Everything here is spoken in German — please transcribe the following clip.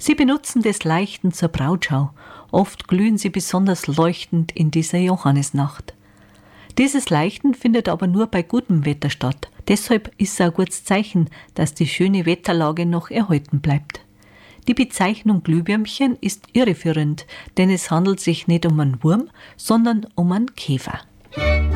Sie benutzen das Leuchten zur Brautschau. Oft glühen sie besonders leuchtend in dieser Johannisnacht. Dieses Leuchten findet aber nur bei gutem Wetter statt. Deshalb ist es ein gutes Zeichen, dass die schöne Wetterlage noch erhalten bleibt. Die Bezeichnung Glühwürmchen ist irreführend, denn es handelt sich nicht um einen Wurm, sondern um einen Käfer.